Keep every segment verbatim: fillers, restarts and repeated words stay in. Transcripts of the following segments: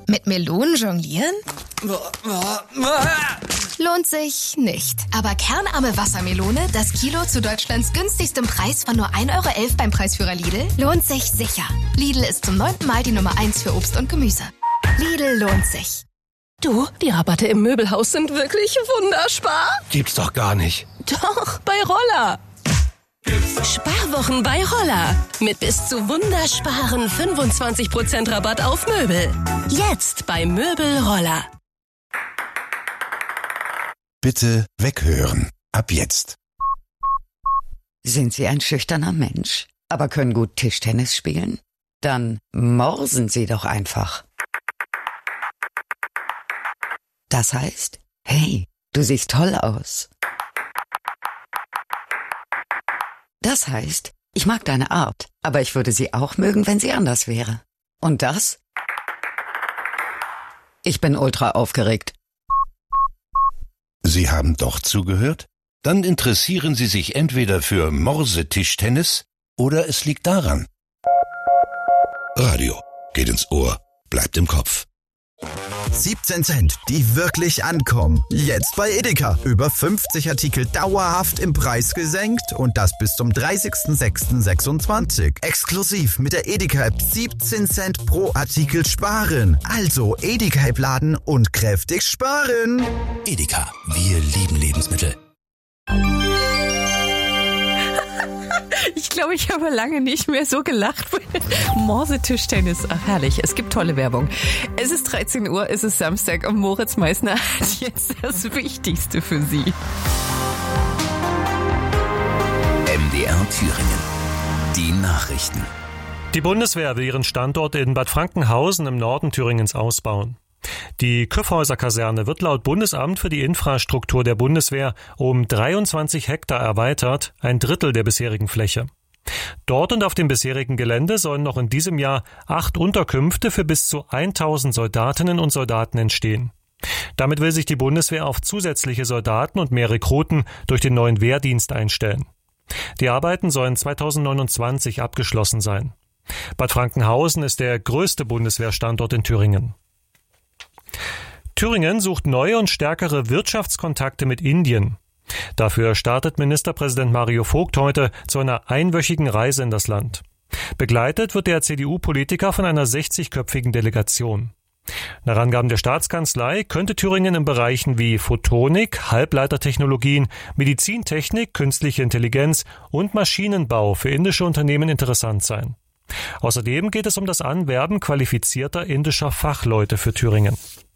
Mit Melonen jonglieren? Lohnt sich nicht. Aber kernarme Wassermelone, das Kilo zu Deutschlands günstigstem Preis von nur ein Euro elf beim Preisführer Lidl, lohnt sich sicher. Lidl ist zum neunten Mal die Nummer eins für Obst und Gemüse. Lidl lohnt sich. Du, die Rabatte im Möbelhaus sind wirklich wunderspar. Gibt's doch gar nicht. Doch, bei Roller. Sparwochen bei Roller. Mit bis zu wundersparen fünfundzwanzig Prozent Rabatt auf Möbel. Jetzt bei Möbel Roller. Bitte weghören. Ab jetzt. Sind Sie ein schüchterner Mensch, aber können gut Tischtennis spielen? Dann morsen Sie doch einfach. Das heißt, hey, du siehst toll aus. Das heißt, ich mag deine Art, aber ich würde sie auch mögen, wenn sie anders wäre. Und das? Ich bin ultra aufgeregt. Sie haben doch zugehört? Dann interessieren Sie sich entweder für Morse-Tischtennis oder es liegt daran. Radio geht ins Ohr, bleibt im Kopf. siebzehn Cent, die wirklich ankommen. Jetzt bei Edeka. Über fünfzig Artikel dauerhaft im Preis gesenkt und das bis zum dreißigsten sechsten sechsundzwanzig. Exklusiv mit der Edeka-App siebzehn Cent pro Artikel sparen. Also Edeka-App laden und kräftig sparen. Edeka, wir lieben Lebensmittel. Ich glaube, ich habe lange nicht mehr so gelacht. Morse-Tischtennis, ach herrlich, es gibt tolle Werbung. Es ist dreizehn Uhr, es ist Samstag und Moritz Meissner hat jetzt das Wichtigste für Sie. M D R Thüringen. Die Nachrichten. Die Bundeswehr will ihren Standort in Bad Frankenhausen im Norden Thüringens ausbauen. Die Kyffhäuser-Kaserne wird laut Bundesamt für die Infrastruktur der Bundeswehr um dreiundzwanzig Hektar erweitert, ein Drittel der bisherigen Fläche. Dort und auf dem bisherigen Gelände sollen noch in diesem Jahr acht Unterkünfte für bis zu tausend Soldatinnen und Soldaten entstehen. Damit will sich die Bundeswehr auf zusätzliche Soldaten und mehr Rekruten durch den neuen Wehrdienst einstellen. Die Arbeiten sollen zweitausendneunundzwanzig abgeschlossen sein. Bad Frankenhausen ist der größte Bundeswehrstandort in Thüringen. Thüringen sucht neue und stärkere Wirtschaftskontakte mit Indien. Dafür startet Ministerpräsident Mario Vogt heute zu einer einwöchigen Reise in das Land. Begleitet wird der C D U-Politiker von einer sechzigköpfigen Delegation. Nach Angaben der Staatskanzlei könnte Thüringen in Bereichen wie Photonik, Halbleitertechnologien, Medizintechnik, künstliche Intelligenz und Maschinenbau für indische Unternehmen interessant sein. Außerdem geht es um das Anwerben qualifizierter indischer Fachleute für Thüringen.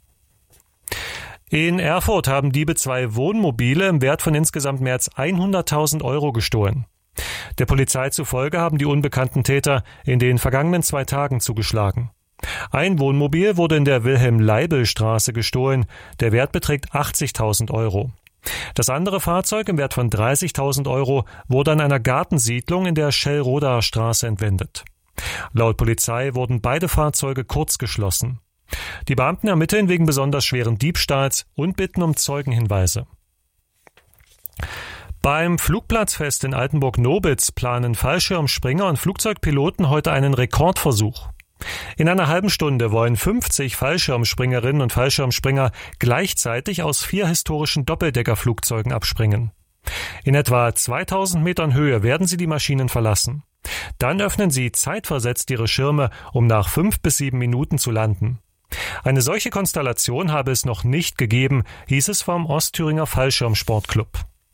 In Erfurt haben Diebe zwei Wohnmobile im Wert von insgesamt mehr als hunderttausend Euro gestohlen. Der Polizei zufolge haben die unbekannten Täter in den vergangenen zwei Tagen zugeschlagen. Ein Wohnmobil wurde in der Wilhelm-Leibel-Straße gestohlen. Der Wert beträgt achtzigtausend Euro. Das andere Fahrzeug im Wert von dreißigtausend Euro wurde an einer Gartensiedlung in der Schellrodaer Straße entwendet. Laut Polizei wurden beide Fahrzeuge kurzgeschlossen. Die Beamten ermitteln wegen besonders schweren Diebstahls und bitten um Zeugenhinweise. Beim Flugplatzfest in Altenburg-Nobitz planen Fallschirmspringer und Flugzeugpiloten heute einen Rekordversuch. In einer halben Stunde wollen fünfzig Fallschirmspringerinnen und Fallschirmspringer gleichzeitig aus vier historischen Doppeldeckerflugzeugen abspringen. In etwa zweitausend Metern Höhe werden sie die Maschinen verlassen. Dann öffnen sie zeitversetzt ihre Schirme, um nach fünf bis sieben Minuten zu landen. Eine solche Konstellation habe es noch nicht gegeben, hieß es vom Ostthüringer Fallschirmsportclub.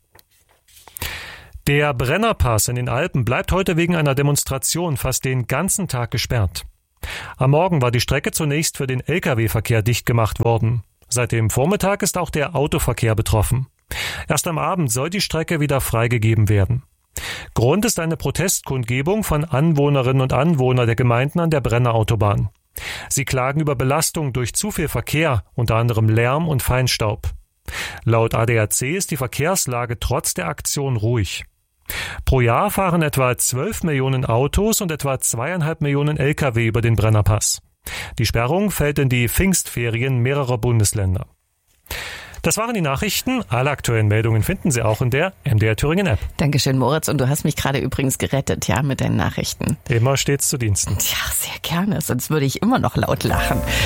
Der Brennerpass in den Alpen bleibt heute wegen einer Demonstration fast den ganzen Tag gesperrt. Am Morgen war die Strecke zunächst für den L K W-Verkehr dicht gemacht worden. Seit dem Vormittag ist auch der Autoverkehr betroffen. Erst am Abend soll die Strecke wieder freigegeben werden. Grund ist eine Protestkundgebung von Anwohnerinnen und Anwohnern der Gemeinden an der Brennerautobahn. Sie klagen über Belastung durch zu viel Verkehr, unter anderem Lärm und Feinstaub. Laut A D A C ist die Verkehrslage trotz der Aktion ruhig. Pro Jahr fahren etwa zwölf Millionen Autos und etwa zweieinhalb Millionen L K W über den Brennerpass. Die Sperrung fällt in die Pfingstferien mehrerer Bundesländer. Das waren die Nachrichten. Alle aktuellen Meldungen finden Sie auch in der M D R Thüringen App. Dankeschön, Moritz. Und du hast mich gerade übrigens gerettet, ja, mit deinen Nachrichten. Immer stets zu Diensten. Tja, sehr gerne, sonst würde ich immer noch laut lachen.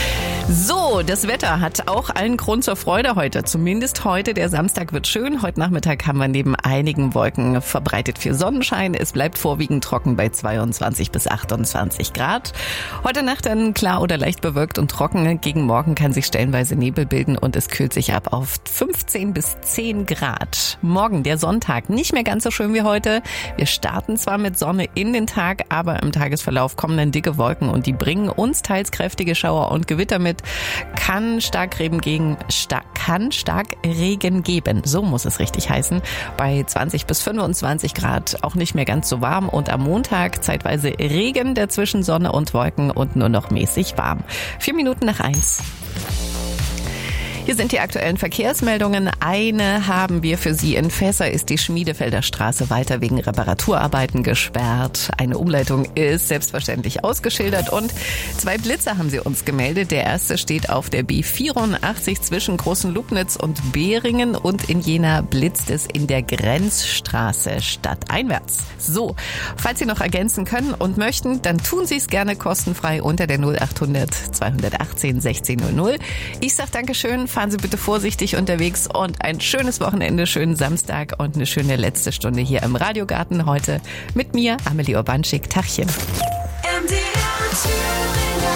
So, das Wetter hat auch allen Grund zur Freude heute. Zumindest heute. Der Samstag wird schön. Heute Nachmittag haben wir neben einigen Wolken verbreitet viel Sonnenschein. Es bleibt vorwiegend trocken bei zweiundzwanzig bis achtundzwanzig Grad. Heute Nacht dann klar oder leicht bewölkt und trocken. Gegen Morgen kann sich stellenweise Nebel bilden und es kühlt sich ab auf fünfzehn bis zehn Grad. Morgen, der Sonntag, nicht mehr ganz so schön wie heute. Wir starten zwar mit Sonne in den Tag, aber im Tagesverlauf kommen dann dicke Wolken und die bringen uns teils kräftige Schauer und Gewitter mit. Kann stark Regen gegen, stark, kann stark Regen geben. So muss es richtig heißen. Bei zwanzig bis fünfundzwanzig Grad auch nicht mehr ganz so warm und am Montag zeitweise Regen, dazwischen Sonne und Wolken und nur noch mäßig warm. Vier Minuten nach eins. Hier sind die aktuellen Verkehrsmeldungen. Eine haben wir für Sie. In Fässer ist die Schmiedefelder Straße weiter wegen Reparaturarbeiten gesperrt. Eine Umleitung ist selbstverständlich ausgeschildert und zwei Blitze haben sie uns gemeldet. Der erste steht auf der B vierundachtzig zwischen Großen Lubnitz und Behringen und in Jena blitzt es in der Grenzstraße stadteinwärts. So, falls Sie noch ergänzen können und möchten, dann tun Sie es gerne kostenfrei unter der null achthundert zweihundertachtzehn sechzehn null null. Ich sag Dankeschön. Fahren Sie bitte vorsichtig unterwegs und ein schönes Wochenende, schönen Samstag und eine schöne letzte Stunde hier im Radiogarten heute mit mir, Amelie Urbanschik. Tachchen. M D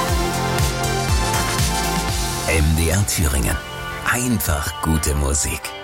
R Thüringen. M D R Thüringen. Einfach gute Musik.